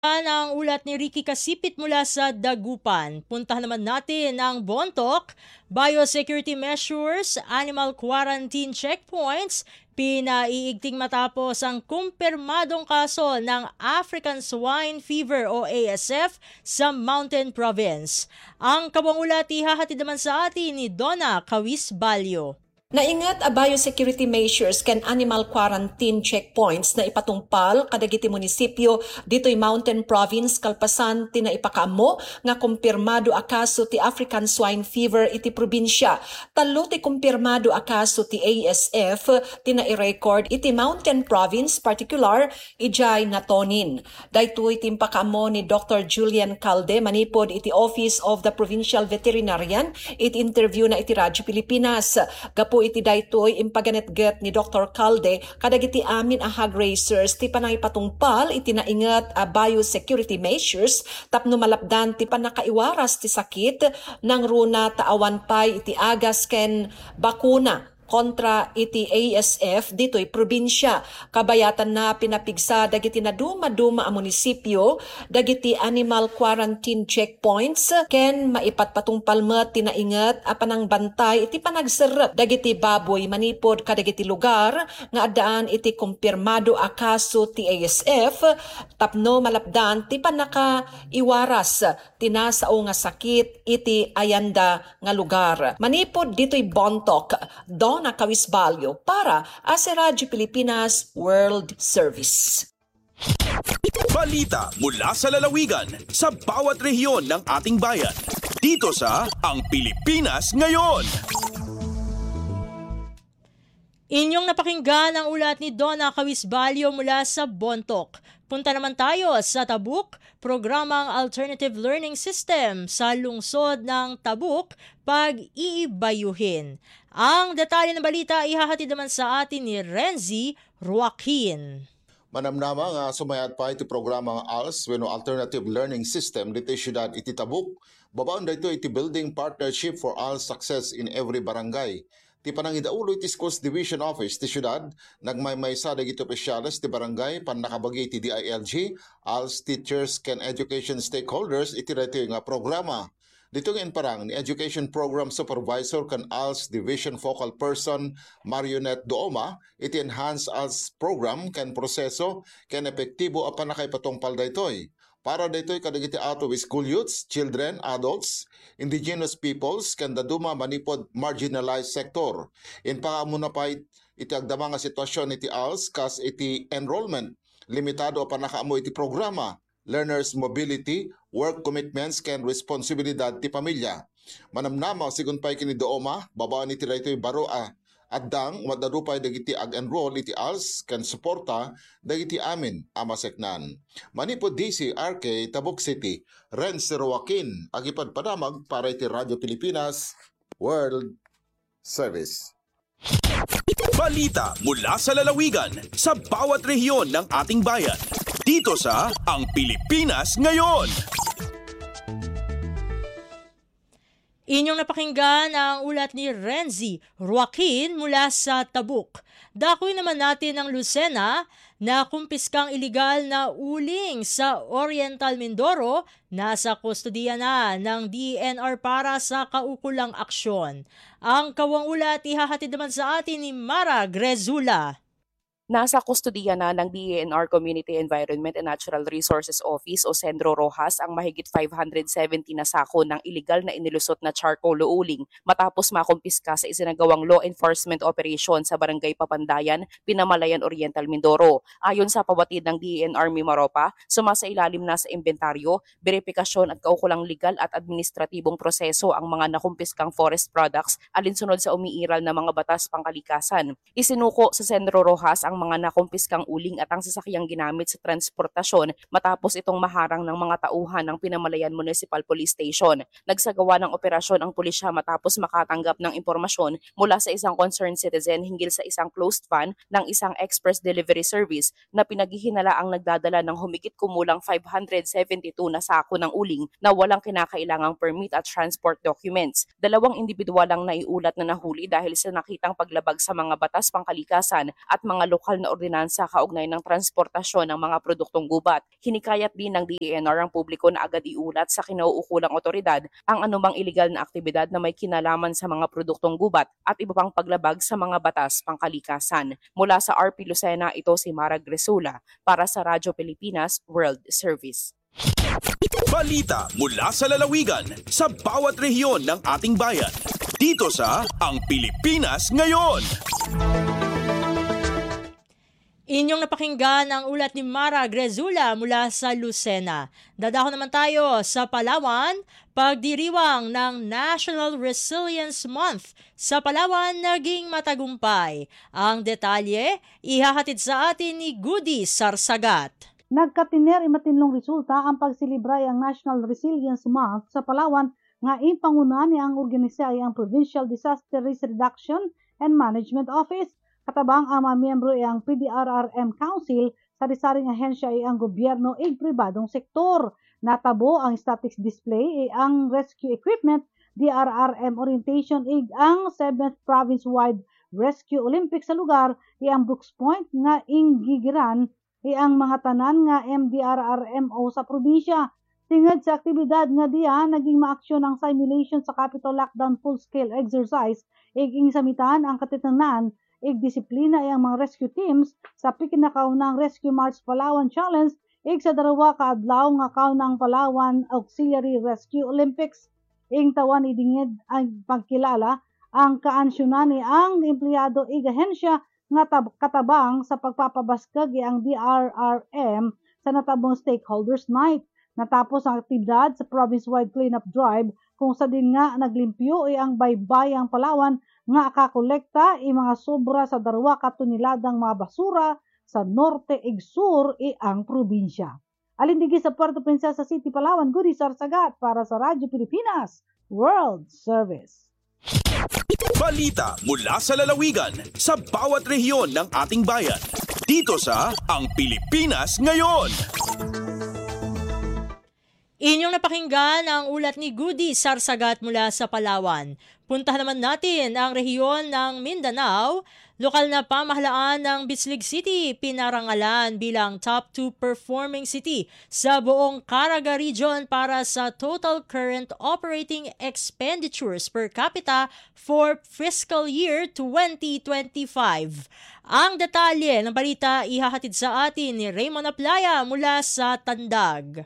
Yan ang ulat ni Ricky Kasipit mula sa Dagupan. Puntahan naman natin ang Bontoc, biosecurity measures, animal quarantine checkpoints, pinaiigting matapos ang kumpirmadong kaso ng African Swine Fever o ASF sa Mountain Province. Ang kabang ulat ihahatid naman sa atin ni Donna Kawis Balyo. Naingat a biosecurity measures ken animal quarantine checkpoints na ipatungpal kadagiti munisipyo dito'y Mountain Province kalpasan ti naipakaamo nga kumpirmado a kaso ti African Swine Fever iti probinsya. Talo ti kumpirmado a kaso ti ASF ti nai-record iti Mountain Province particular ijay natonin. Daytoy ti impakaamo ni Dr. Julian Calde manipod iti Office of the Provincial Veterinarian iti interview na iti Radyo Pilipinas. Gapo iti daytoy impaganetget ni Dr. Calde kadagiti amin a hog raisers ti panay patungpal iti naingat a biosecurity measures tapno malapdan ti panakaiwaras ti sakit nang runa taawan pay iti agas ken bakuna kontra iti ASF dito'y probinsya. Kabayatan na pinapigsa dagiti na duma-duma a munisipyo, dagiti animal quarantine checkpoints, ken maipatpatungpal met tinaingat a panangbantay iti panagserep dagiti baboy manipod kadagiti lugar nga addaan iti kumpirmado a kaso ti ASF tapno malapdan ti panaka iwaras tinasao nga sakit iti ayanda nga lugar. Manipod dito'y Bontoc, Donna Kawis Balyo para sa Radyo Pilipinas World Service. Balita mula sa lalawigan sa bawat rehiyon ng ating bayan. Dito sa Ang Pilipinas Ngayon. Inyong napakinggan ang ulat ni Donna Kawis Balyo mula sa Bontoc. Punta naman tayo sa Tabuk, programang Alternative Learning System sa lungsod ng Tabuk, pag-iibayuhin. Ang detalye ng balita ihahatid naman sa atin ni Renzi Joaquin. Manamnama nga sumayat pa iti programa nga ALS wenno Alternative Learning System dito siyudad iti Tabuk. Babaon dito iti Building Partnership for ALS Success in Every Barangay. Ti panangidaulo iti Schools Division Office ti siyudad, nagmaymaysa dagiti opisyales ti barangay nakabagi ti DILG, ALS Teachers ken Education Stakeholders iti dito nga programa. Dito nga parang ni Education Program Supervisor kan ALS Division Focal Person Marionette Dooma, iti Enhanced ALS Program ken proseso ken epektibo a panakaipatungpal daytoy. Para daytoy kadagiti ato with school youths, children, adults, indigenous peoples, ken daduma manipod marginalized sector. In pangamuna pa iti agdama nga sitwasyon iti ALS kas iti enrollment, limitado pa nakaamo iti programa, learners mobility, work commitments ken responsibilidad ti pamilya. Manamnama sigun pay kini Dooma, babaan iti daytoy baro addang madadupay dagiti ag-enroll iti ALS ken suporta dagiti amin amaseknan. Manipod DC RK Tabuk City, Renzi Joaquin agipad padamag para iti Radyo Pilipinas World Service. Balita mula sa lalawigan sa bawat rehiyon ng ating bayan. Dito sa Ang Pilipinas Ngayon. Inyong napakinggan ang ulat ni Renzi Joaquin mula sa Tabuk. Dakoy naman natin ang Lucena na kumpiskang iligal na uling sa Oriental Mindoro nasa kustodiya na ng DENR para sa kaukulang aksyon. Ang kawang ulat ihahatid naman sa atin ni Mara Grezula. Nasa kustodiya na ng DENR Community Environment and Natural Resources Office o Sendro Rojas ang mahigit 570 na sako ng iligal na inilusot na charcoal uling matapos makumpiska sa isinagawang law enforcement operation sa Barangay Papandayan, Pinamalayan Oriental, Mindoro. Ayon sa pawatid ng DENR Mimaropa, sumasailalim na sa inventaryo, beripikasyon at kaukulang legal at administratibong proseso ang mga nakumpiskang forest products alinsunod sa umiiral na mga batas pangkalikasan. Isinuko sa Sendro Rojas ang mga nakumpiskang uling at ang sasakyang ginamit sa transportasyon matapos itong maharang ng mga tauhan ng Pinamalayan Municipal Police Station. Nagsagawa ng operasyon ang pulisya matapos makatanggap ng impormasyon mula sa isang concerned citizen hinggil sa isang closed van ng isang express delivery service na pinaghihinala ang nagdadala ng humigit kumulang 572 na sako ng uling na walang kinakailangang permit at transport documents. Dalawang individual lang naiulat na nahuli dahil sa nakitang paglabag sa mga batas pangkalikasan at mga lokal lokal na ordinansa kaugnay ng transportasyon ng mga produktong gubat. Hinikayat din ng DENR ang publiko na agad iulat sa kinauukulang otoridad ang anumang iligal na aktibidad na may kinalaman sa mga produktong gubat at iba pang paglabag sa mga batas pangkalikasan. Mula sa RP Lucena, ito si Mara Gresula para sa Radyo Pilipinas World Service. Balita mula sa lalawigan sa bawat rehiyon ng ating bayan. Dito sa Ang Pilipinas Ngayon. Inyong napakinggan ang ulat ni Mara Gresula mula sa Lucena. Dadako naman tayo sa Palawan, pagdiriwang ng National Resilience Month sa Palawan naging matagumpay. Ang detalye, ihahatid sa atin ni Goody Sarsagat. Nagkatiner matinlong resulta ang pagsilibray ang National Resilience Month sa Palawan nga impanguna ni ang organisasyon ang Provincial Disaster Risk Reduction and Management Office. Katabang ang mga miyembro ang PDRRM Council sa disaring ahensya ang gobyerno ig pribadong sektor. Natabo ang statics display ang rescue equipment, DRRM orientation ig ang 7th province-wide rescue Olympics sa lugar ang Brooks Point nga inggigiran ang mga tanan nga MDRRMO sa probinsya. Tingad sa aktibidad nga diya naging maaksyon ang simulation sa capital lockdown full-scale exercise ig insamitan ang katitanan disiplina ang mga rescue teams sa pikinakaunang Rescue March Palawan Challenge sa darawa ka adlaw nga kaunang Palawan Auxiliary Rescue Olympics. Tawan idingid ang pagkilala ang kaansyonan ni ang empleyado ahensya nga katabang sa pagpapabaskag ang DRRM sa natabong Stakeholders Night. Natapos ang aktibidad sa province-wide cleanup drive kung sa din nga naglimpyo ang baybayang Palawan nga akakolekta mga sobra sa darwa ka toniladang mga basura sa norte ig sur ang probinsya. Alindigi sa Puerto Princesa City, Palawan, Goody Sarsagat para sa Radyo Pilipinas World Service. Balita mula sa lalawigan sa bawat rehiyon ng ating bayan. Dito sa Ang Pilipinas Ngayon. Inyong napakinggan ang ulat ni Goody Sarsagat mula sa Palawan. Puntahan naman natin ang rehiyon ng Mindanao. Lokal na pamahalaan ng Bislig City pinarangalan bilang top 2 performing city sa buong Caraga Region para sa total current operating expenditures per capita for fiscal year 2025. Ang detalye ng balita ihahatid sa atin ni Raymond Aplaya mula sa Tandag.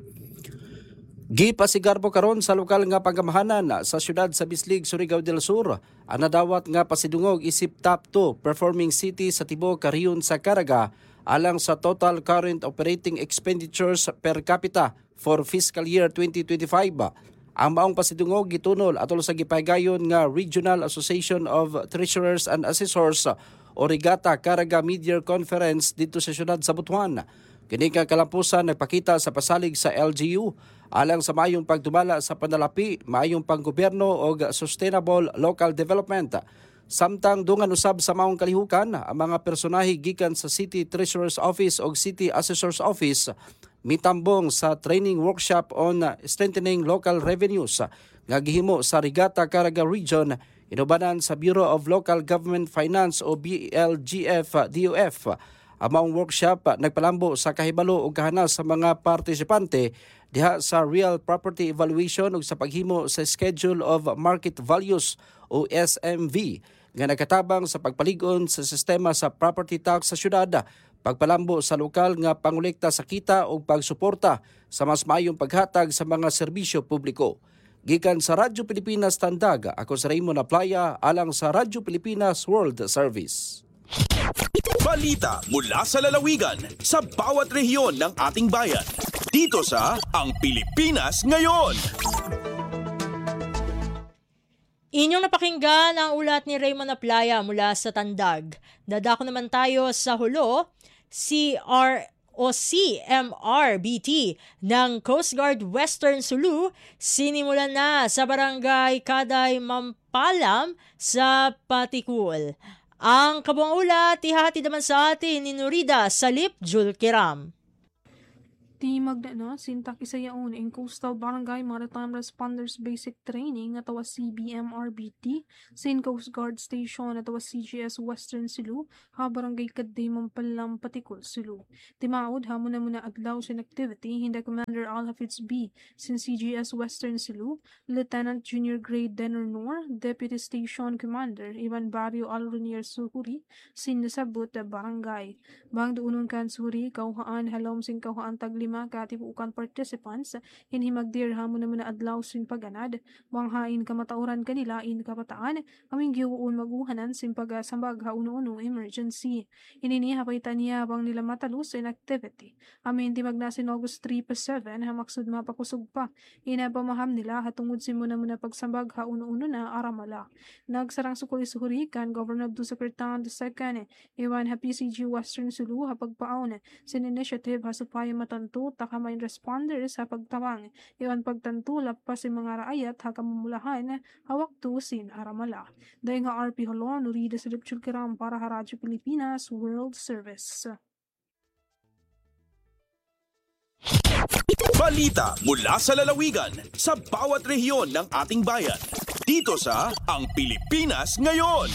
Gipasigar po karon sa lokal nga pagamahanan sa syudad sa Bislig, Surigao del Sur. Ang nadawat nga pasidungog isip top 2 performing city sa tibuok rehiyon sa Caraga alang sa total current operating expenditures per capita for fiscal year 2025. Ang maong pasidungog gitunol atol sa gipaygayon nga Regional Association of Treasurers and Assessors o Rigata Caraga Mid-Year Conference dito sa syudad sa Butuan. Kini nga kalampusan nagpakita sa pasalig sa LGU alang sa mayong pagdumala sa panalapi, mayong panggobyerno o sustainable local development. Samtang dungan usab sa maong kalihukan, ang mga personahe gikan sa City Treasurer's Office o City Assessor's Office mitambong sa training workshop on strengthening local revenues nga gihimo sa Rigata Caraga Region inubanan sa Bureau of Local Government Finance o BLGF-DOF. Ang maong workshop nagpalambo sa kahibalo o kahanas sa mga partisipante diha sa real property evaluation ug sa paghimo sa schedule of market values o SMV nga nakatabang sa pagpalig-on sa sistema sa property tax sa syudad, pagpalambo sa lokal nga pangolekta sa kita ug pagsuporta sa mas maayong paghatag sa mga serbisyo publiko. Gikan sa Radyo Pilipinas Tandag, ako si Raymond Aplaya alang sa Radyo Pilipinas World Service. Balita mula sa lalawigan sa bawat rehiyon ng ating bayan. Dito sa Ang Pilipinas Ngayon. Inyong napakinggan ang ulat ni Raymond Aplaya mula sa Tandag. Dadako naman tayo sa hulo, CMRBT ng Coast Guard Western Sulu sinimulan na sa barangay Kaday Mampalam sa Patikul. Ang kabuang ulat ihahatid naman sa atin ni Nurida Salip Julkiram. Ti magna sintak isayaon in Coastal Barangay Maritime Responders Basic Training at was CBMRBT, Sin Coast Guard Station at was CGS Western Silu, ha Barangay Kadimang Palam Patikul Silu. Timaod hamon na muna adlaw sin activity, hinda Commander Al-Hafiz B, sin CGS Western Silu, Lieutenant Junior Grade Denner Noor, Deputy Station Commander Ivan Barrio Alrunier Suhuri, sin nasabot na barangay. Bang doon kan Suhuri, kauhaan halom sin kauhaan tagli katibukan participants hinhimagdir hamon naman na adlaw sin paganad banghain kamatauran kanila in kapataan aming giuun maguhanan sin pagasambag ha uno-uno emergency inini hapaitan niya bang nila matalus in activity amin di magnasin August 3 pa 7 ha maksud mapakusog pa ina pamaham nila hatungod sin muna pagsambag ha uno-uno na aramala nagsarang sukuli suhurikan Governor Abdul Secretary II Iwan ha PCG Western Sulu ha pagpaon sin initiative ha supaya matanto takamay responders sa pagtawang iwan pagtanto lapas si mga raayat ha kamumulahan hawak tusin aramala. Dahil nga RP Holon, Nurida sa Lipchul Kiram para sa Radyo Pilipinas World Service. Balita mula sa lalawigan sa bawat rehiyon ng ating bayan. Dito sa Ang Pilipinas Ngayon.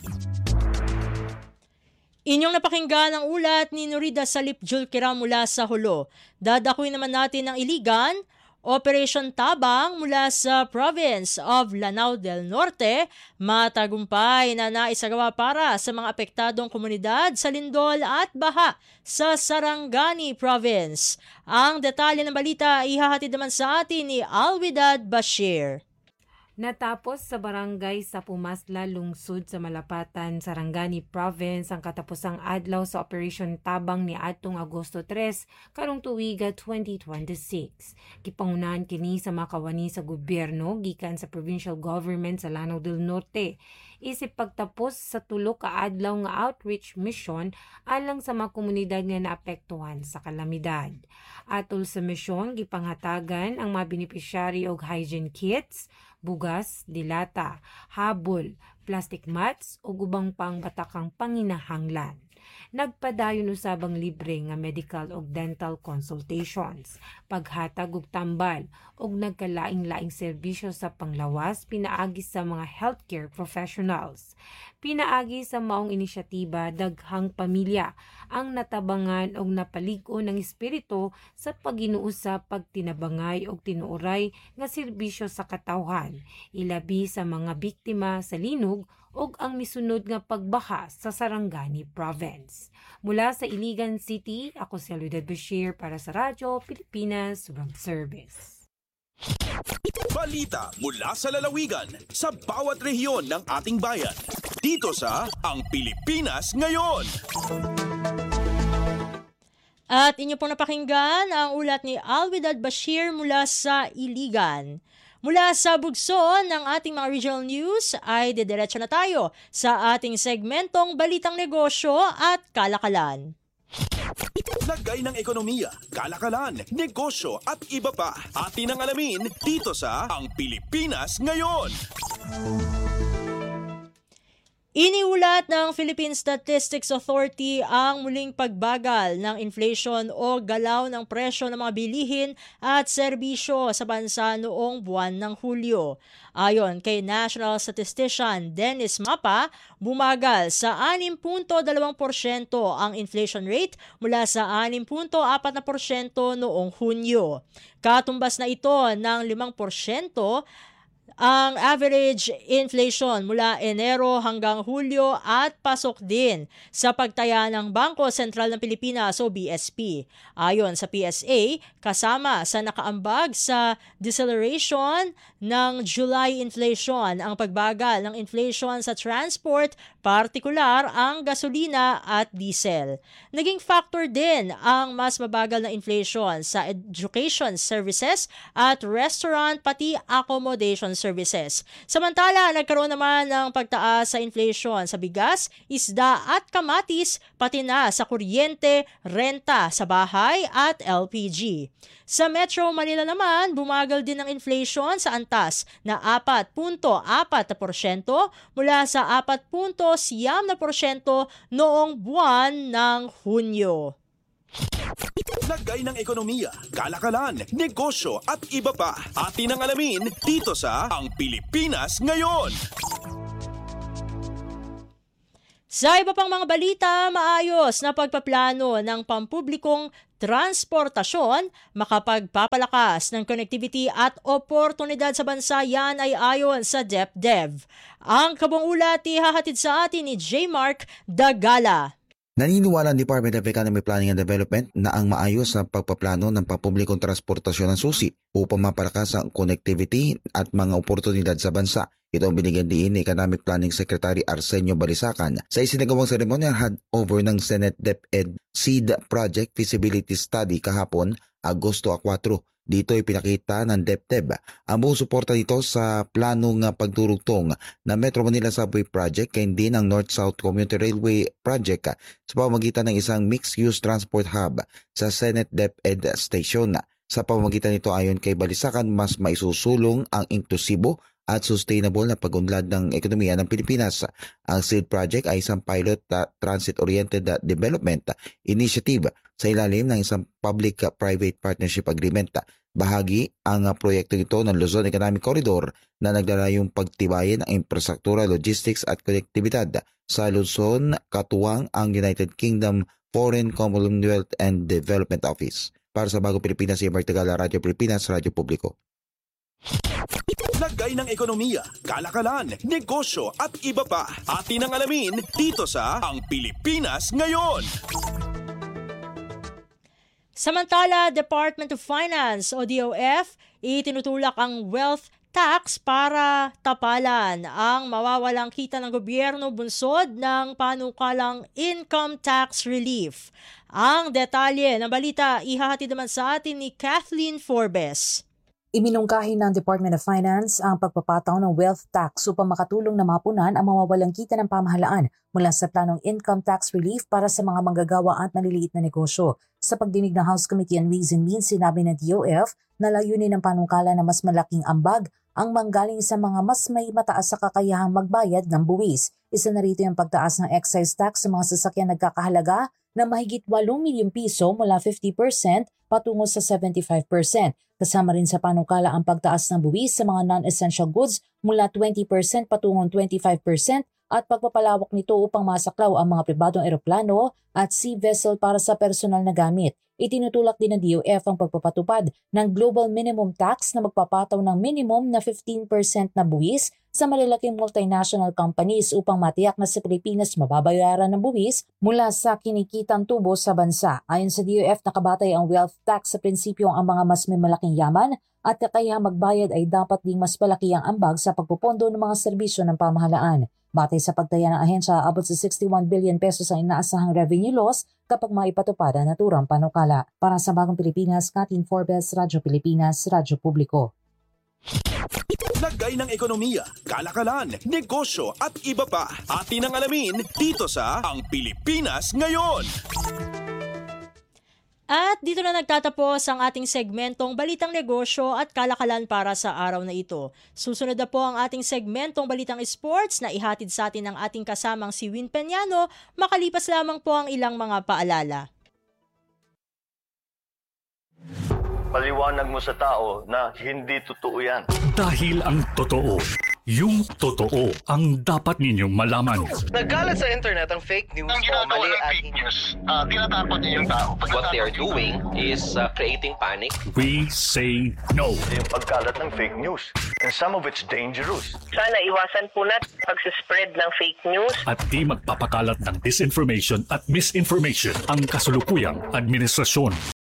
Inyong napakinggan ang ulat ni Nurida Salip Julkiram mula sa Hulo. Dadakuin naman natin ang Iligan, Operation Tabang mula sa Province of Lanao del Norte, matagumpay na naisagawa para sa mga apektadong komunidad sa lindol at baha sa Sarangani Province. Ang detalye ng balita ihahatid naman sa atin ni Alwidad Bashir. Natapos sa barangay sa Pumasla, lungsod sa Malapatan, Sarangani Province ang katapusang adlaw sa Operation Tabang ni atong Agosto 3 karong tuiga 2026. Kipangunahan kini sa makawani sa gobyerno gikan sa provincial government sa Lanao del Norte. Isip pagtapos sa tulo ka adlaw nga outreach mission alang sa mga komunidad nga naapektuhan sa kalamidad. Atol sa misyon gipanghatagan ang mga beneficiary og hygiene kits, bugas, dilata, habol, plastic mats o ubang pang batakang panginahanglan. Nagpadayon usabang libre nga medical o dental consultations, paghatag og tambal og nagkalaing-laing serbisyo sa panglawas pinaagi sa mga healthcare professionals. Pinaagi sa maong inisyatiba daghang pamilya ang natabangan og napaligo ng espiritu sa paghinuo sa pagtinabangay og tinuoray nga serbisyo sa katawhan, ilabi sa mga biktima sa linog og ang misunod nga pagbaha sa Sarangani Province. Mula sa Iligan City, ako si Alwidad Bashir para sa Radyo Pilipinas World Service. Balita mula sa lalawigan sa bawat rehiyon ng ating bayan. Dito sa Ang Pilipinas Ngayon. At inyo pong napakinggan ang ulat ni Alwidad Bashir mula sa Iligan. Mula sa bugso ng ating mga regional news ay didiretso na tayo sa ating segmentong Balitang Negosyo at Kalakalan. Lagay ng ekonomiya, kalakalan, negosyo at iba pa. Atin ang alamin dito sa Ang Pilipinas Ngayon. Iniulat ng Philippine Statistics Authority ang muling pagbagal ng inflation o galaw ng presyo ng mga bilihin at serbisyo sa bansa noong buwan ng Hulyo. Ayon kay National Statistician Dennis Mapa, bumagal sa 6.2% ang inflation rate mula sa 6.4% noong Hunyo. Katumbas na ito ng 5% ang average inflation mula Enero hanggang Hulyo at pasok din sa pagtaya ng Bangko Sentral ng Pilipinas o BSP. Ayon sa PSA, kasama sa nakaambag sa deceleration ng July inflation ang pagbagal ng inflation sa transport, partikular ang gasolina at diesel. Naging factor din ang mas mabagal na inflation sa education services at restaurant pati accommodation services. Samantala, nagkaroon naman ng pagtaas sa inflation sa bigas, isda at kamatis, pati na sa kuryente, renta sa bahay at LPG. Sa Metro Manila naman, bumagal din ang inflation sa antas na 4.4% mula sa 4.9% noong buwan ng Hunyo. Lagay ng ekonomiya, kalakalan, negosyo at iba pa. Atin ang alamin dito sa Ang Pilipinas Ngayon. Sa iba pang mga balita, maayos na pagpaplano ng pampublikong transportasyon, makapagpapalakas ng connectivity at oportunidad sa bansa, yan ay ayon sa DepDev. Ang kabuang ulat ihahatid sa atin ni J. Mark Dagala. Naniniwala ang Department of Economic Planning and Development na ang maayos na pagpaplano ng pampublikong transportasyon ng susi upang mapalakas ang connectivity at mga oportunidad sa bansa. Ito ang binigyan diin ni Economic Planning Secretary Arsenio Balisacan sa isinagawang seremonyang handover ng Senate DepEd Seed Project Feasibility Study kahapon, Agosto 4. Dito ay pinakita ng DepEd ang buong suporta nito sa planong pagdurugtong na Metro Manila Subway Project kaya din ang North-South Commuter Railway Project sa pamamagitan ng isang mixed-use transport hub sa Senate DepEd Station. Sa pamamagitan nito ayon kay Balisacan, mas maisusulong ang inklusibo at sustainable na pag-unlad ng ekonomiya ng Pilipinas. Ang SEED project ay isang pilot transit-oriented development initiative sa ilalim ng isang public-private partnership agreement. Bahagi ang proyekto ito ng Luzon Economic Corridor na naglalayong pagtibayin ang infrastruktura, logistics at konektibidad sa Luzon, katuwang ang United Kingdom Foreign Commonwealth and Development Office. Para sa Bagong Pilipinas, Mark Dagala, Radyo Pilipinas, Radyo Publiko. Lagay ng ekonomiya, kalakalan, negosyo at iba pa. Atin ang alamin dito sa Ang Pilipinas Ngayon. Samantala, Department of Finance o DOF itinutulak ang wealth tax para tapalan ang mawawalang kita ng gobyerno bunsod ng panukalang income tax relief. Ang detalye ng balita ihahatid naman sa atin ni Kathleen Forbes. Iminungkahi ng Department of Finance ang pagpapataw ng wealth tax upang makatulong na mapunan ang mawawalang kita ng pamahalaan mula sa planong income tax relief para sa mga manggagawa at maliliit na negosyo. Sa pagdinig ng House Committee on Ways and Means, sinabi ng DOF na layunin ng panukala na mas malaking ambag ang manggaling sa mga mas may mataas sa kakayahang magbayad ng buwis. Isa na rito yung pagtaas ng excise tax sa mga sasakyan nagkakahalaga na mahigit 8 milyong piso mula 50% patungo sa 75%. Kasama rin sa panukala ang pagtaas ng buwis sa mga non-essential goods mula 20% patungong 25% at pagpapalawak nito upang masaklaw ang mga pribadong eroplano at sea vessel para sa personal na gamit. Itinutulak din ng DOF ang pagpapatupad ng global minimum tax na magpapataw ng minimum na 15% na buwis sa malalaking multinational companies upang matiyak na sa Pilipinas mababayaran ng buwis mula sa kinikitang tubo sa bansa. Ayon sa DOF, nakabatay ang wealth tax sa prinsipyong ang mga mas may malaking yaman at kakayahang magbayad ay dapat ding mas palaki ang ambag sa pagpupondo ng mga serbisyo ng pamahalaan. Batay sa pagtaya ng ahensya, abot sa 61 billion pesos ang inaasahang revenue loss kapag maipatupad ang naturang panukala. Para sa Bagong Pilipinas, Kathleen Forbes, Radyo Pilipinas, Radyo Publiko. Lagay ng ekonomiya, kalakalan, negosyo at iba pa. Atin ang alamin dito sa Ang Pilipinas Ngayon. At dito na nagtatapos ang ating segmentong Balitang Negosyo at Kalakalan para sa araw na ito. Susunod na po ang ating segmentong Balitang Sports na ihatid sa atin ng ating kasamang si Win Peñano, makalipas lamang po ang ilang mga paalala. Paliwanag mo sa tao na hindi totoo yan. Dahil ang totoo, yung totoo ang dapat ninyong malaman. Nagkalat sa internet ang fake news o mali at fake news. Tinatapon niyo yung tao. What they are doing is creating panic. We say no. Yung pagkalat ng fake news. And some of it's dangerous. Sana iwasan po natin pag-spread ng fake news. At di magpapakalat ng disinformation at misinformation ang kasulukuyang administrasyon.